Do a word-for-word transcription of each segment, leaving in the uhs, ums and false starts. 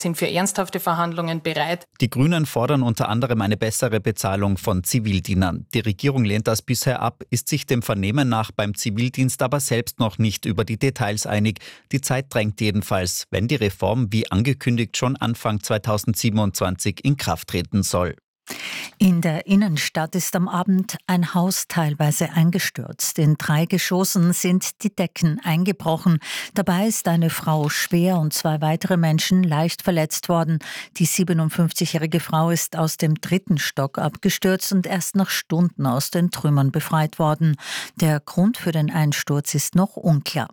sind für ernsthafte Verhandlungen bereit. Die Grünen fordern unter anderem eine bessere Bezahlung von Zivildienern. Die Regierung lehnt das bisher ab, ist sich dem Vernehmen nach beim Zivildienst aber selbst noch nicht über die Details einig. Die Zeit drängt jedenfalls, wenn die Reform wie angekündigt schon Anfang zweitausendsiebenundzwanzig in Kraft treten soll. In der Innenstadt ist am Abend ein Haus teilweise eingestürzt. In drei Geschossen sind die Decken eingebrochen. Dabei ist eine Frau schwer und zwei weitere Menschen leicht verletzt worden. Die siebenundfünfzigjährige Frau ist aus dem dritten Stock abgestürzt und erst nach Stunden aus den Trümmern befreit worden. Der Grund für den Einsturz ist noch unklar.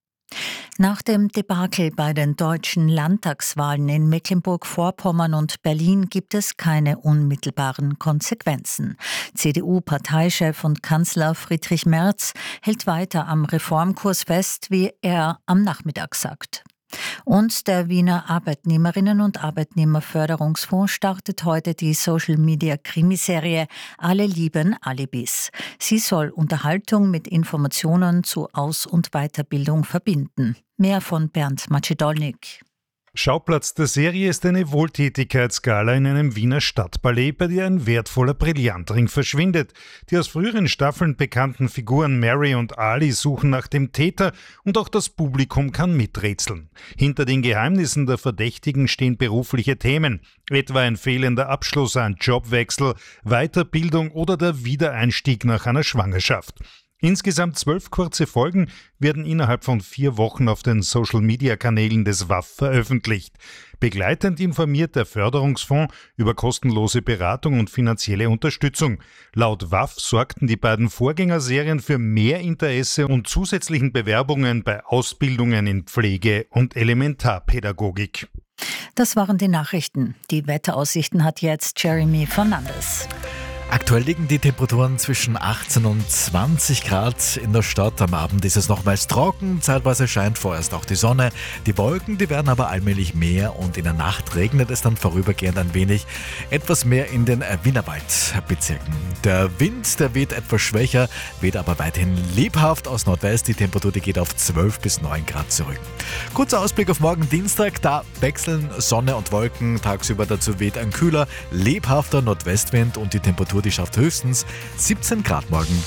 Nach dem Debakel bei den deutschen Landtagswahlen in Mecklenburg-Vorpommern und Berlin gibt es keine unmittelbaren Konsequenzen. C D U-Parteichef und Kanzler Friedrich Merz hält weiter am Reformkurs fest, wie er am Nachmittag sagt. Und der Wiener Arbeitnehmerinnen- und Arbeitnehmerförderungsfonds startet heute die Social-Media-Krimiserie Alle lieben Alibis. Sie soll Unterhaltung mit Informationen zu Aus- und Weiterbildung verbinden. Mehr von Bernd Macedolnik. Schauplatz der Serie ist eine Wohltätigkeitsgala in einem Wiener Stadtballett, bei der ein wertvoller Brillantring verschwindet. Die aus früheren Staffeln bekannten Figuren Mary und Ali suchen nach dem Täter und auch das Publikum kann miträtseln. Hinter den Geheimnissen der Verdächtigen stehen berufliche Themen, etwa ein fehlender Abschluss, ein Jobwechsel, Weiterbildung oder der Wiedereinstieg nach einer Schwangerschaft. Insgesamt zwölf kurze Folgen werden innerhalb von vier Wochen auf den Social-Media-Kanälen des W A F veröffentlicht. Begleitend informiert der Förderungsfonds über kostenlose Beratung und finanzielle Unterstützung. Laut W A F sorgten die beiden Vorgängerserien für mehr Interesse und zusätzlichen Bewerbungen bei Ausbildungen in Pflege und Elementarpädagogik. Das waren die Nachrichten. Die Wetteraussichten hat jetzt Jeremy Fernandes. Aktuell liegen die Temperaturen zwischen achtzehn und zwanzig Grad in der Stadt. Am Abend ist es nochmals trocken, zeitweise scheint vorerst auch die Sonne. Die Wolken, die werden aber allmählich mehr und in der Nacht regnet es dann vorübergehend ein wenig. Etwas mehr in den Wienerwaldbezirken. Der Wind, der weht etwas schwächer, weht aber weiterhin lebhaft aus Nordwest. Die Temperatur, die geht auf zwölf bis neun Grad zurück. Kurzer Ausblick auf morgen Dienstag, da wechseln Sonne und Wolken. Tagsüber dazu weht ein kühler, lebhafter Nordwestwind und die Temperatur, die schafft höchstens siebzehn Grad morgen.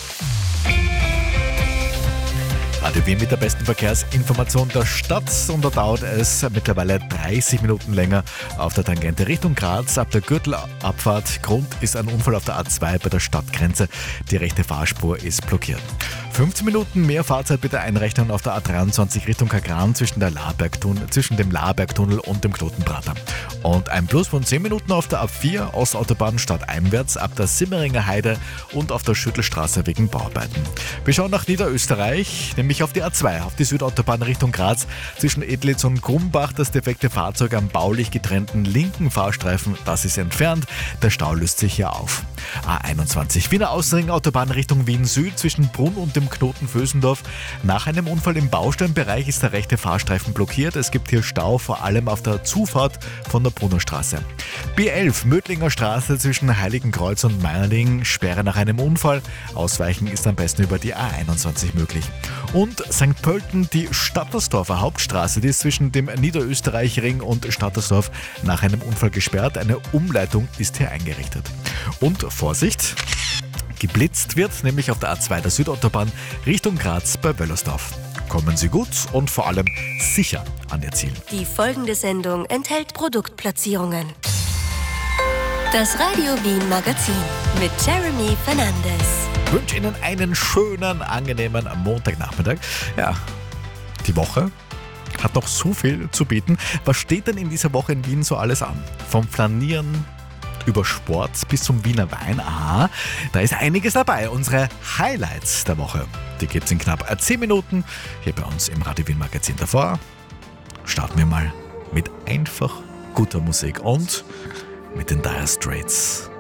Radio Wien mit der besten Verkehrsinformation der Stadt und da dauert es mittlerweile dreißig Minuten länger auf der Tangente Richtung Graz. Ab der Gürtelabfahrt Grund ist ein Unfall auf der A zwei bei der Stadtgrenze. Die rechte Fahrspur ist blockiert. fünfzehn Minuten mehr Fahrzeit bitte einrechnen auf der A dreiundzwanzig Richtung Kagran zwischen, der Labergtunnel, zwischen dem Labergtunnel und dem Knotenprater. Und ein Plus von zehn Minuten auf der A vier Ostautobahn stadteinwärts ab der Simmeringer Heide und auf der Schüttelstraße wegen Bauarbeiten. Wir schauen nach Niederösterreich, nämlich auf die A zwei, auf die Südautobahn Richtung Graz zwischen Edlitz und Grumbach. Das defekte Fahrzeug am baulich getrennten linken Fahrstreifen, das ist entfernt. Der Stau löst sich hier auf. A einundzwanzig Wiener Außenring Autobahn Richtung Wien Süd zwischen Brunn und dem Knoten Vösendorf. Nach einem Unfall im Bausteinbereich ist der rechte Fahrstreifen blockiert. Es gibt hier Stau, vor allem auf der Zufahrt von der Brunner Straße. B elf Mödlinger Straße zwischen Heiligenkreuz und Meinerling, Sperre nach einem Unfall. Ausweichen ist am besten über die A einundzwanzig möglich. Und Sankt Pölten, die Stattersdorfer Hauptstraße, die ist zwischen dem Niederösterreichring und Stattersdorf nach einem Unfall gesperrt. Eine Umleitung ist hier eingerichtet. Und Vorsicht! Geblitzt wird, nämlich auf der A zwei der Südautobahn Richtung Graz bei Wöllersdorf. Kommen Sie gut und vor allem sicher an Ihr Ziel. Die folgende Sendung enthält Produktplatzierungen. Das Radio Wien Magazin mit Jeremy Fernandes. Ich wünsche Ihnen einen schönen, angenehmen Montagnachmittag. Ja, die Woche hat noch so viel zu bieten. Was steht denn in dieser Woche in Wien so alles an? Vom Flanieren über Sport bis zum Wiener Wein. Aha, da ist einiges dabei. Unsere Highlights der Woche, die gibt es in knapp zehn Minuten hier bei uns im Radio Wien Magazin. Davor starten wir mal mit einfach guter Musik und mit den Dire Straits.